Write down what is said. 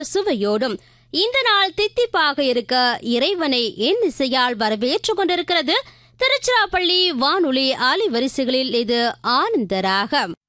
சுவையோடும் இந்த நாள் தித்திப்பாக இருக்க இறைவனை என் இசையால் வரவேற்றுக் கொண்டிருக்கிறது திருச்சிராப்பள்ளி வானொலி அலைவரிசைகளில். இது ஆனந்த ராகம்.